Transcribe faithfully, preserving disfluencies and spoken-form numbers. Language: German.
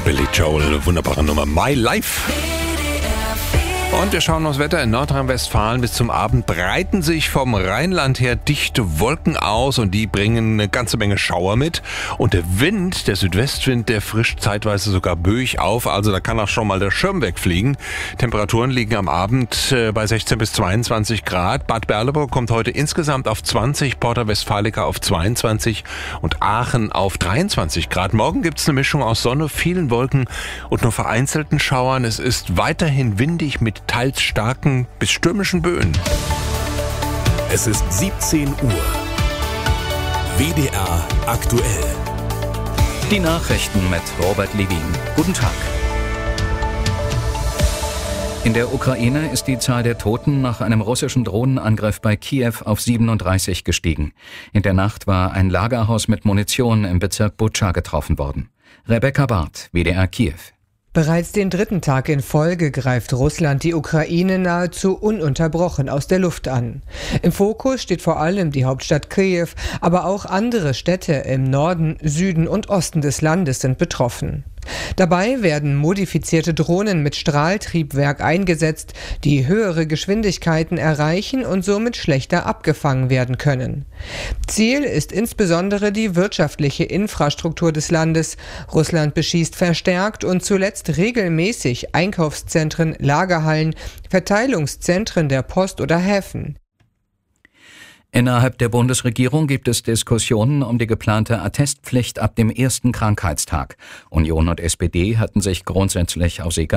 Billy Joel, eine wunderbare Nummer. My Life. Und wir schauen aufs Wetter in Nordrhein-Westfalen. Bis zum Abend breiten sich vom Rheinland her dichte Wolken aus und die bringen eine ganze Menge Schauer mit. Und der Wind, der Südwestwind, der frischt zeitweise sogar böig auf. Also da kann auch schon mal der Schirm wegfliegen. Temperaturen liegen am Abend bei sechzehn bis zweiundzwanzig Grad. Bad Berleburg kommt heute insgesamt auf zwanzig, Porta Westfalica auf zweiundzwanzig und Aachen auf dreiundzwanzig Grad. Morgen gibt es eine Mischung aus Sonne, vielen Wolken und nur vereinzelten Schauern. Es ist weiterhin windig mit teils starken bis stürmischen Böen. Es ist siebzehn Uhr. W D R aktuell. Die Nachrichten mit Robert Levin. Guten Tag. In der Ukraine ist die Zahl der Toten nach einem russischen Drohnenangriff bei Kiew auf siebenunddreißig gestiegen. In der Nacht war ein Lagerhaus mit Munition im Bezirk Butscha getroffen worden. Rebecca Barth, W D R Kiew. Bereits den dritten Tag in Folge greift Russland die Ukraine nahezu ununterbrochen aus der Luft an. Im Fokus steht vor allem die Hauptstadt Kiew, aber auch andere Städte im Norden, Süden und Osten des Landes sind betroffen. Dabei werden modifizierte Drohnen mit Strahltriebwerk eingesetzt, die höhere Geschwindigkeiten erreichen und somit schlechter abgefangen werden können. Ziel ist insbesondere die wirtschaftliche Infrastruktur des Landes. Russland beschießt verstärkt und zuletzt regelmäßig Einkaufszentren, Lagerhallen, Verteilungszentren der Post oder Häfen. Innerhalb der Bundesregierung gibt es Diskussionen um die geplante Attestpflicht ab dem ersten Krankheitstag. Union und S P D hatten sich grundsätzlich auf sie